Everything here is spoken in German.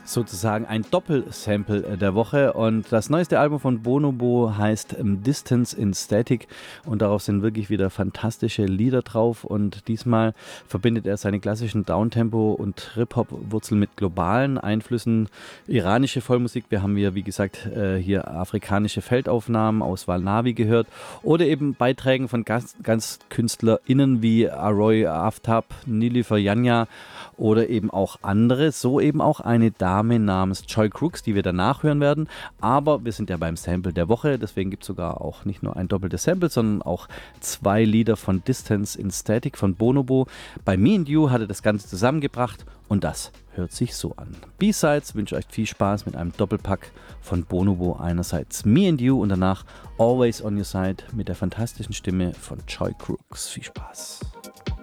sozusagen ein Doppelsample der Woche und das neueste Album von Bonobo heißt Distance in Static und darauf sind wirklich wieder fantastische Lieder drauf und diesmal verbindet er seine klassischen Downtempo und Trip-Hop-Wurzeln mit globalen Einflüssen, iranische Vollmusik, wir haben hier wie gesagt hier afrikanische Feldaufnahmen aus Valnavi gehört oder eben Beiträgen von GastkünstlerInnen wie Aroy Aftab, Nilüfer Yanya oder eben auch andere, so eben auch eine Dame namens Joy Crooks, die wir danach hören werden. Aber wir sind ja beim Sample der Woche, deswegen gibt es sogar auch nicht nur ein doppeltes Sample, sondern auch 2 Lieder von Distance in Static von Bonobo. Bei Me and You hat er das Ganze zusammengebracht und das hört sich so an. B-Sides wünsche euch viel Spaß mit einem Doppelpack von Bonobo. Einerseits Me and You und danach Always on Your Side mit der fantastischen Stimme von Joy Crooks. Viel Spaß.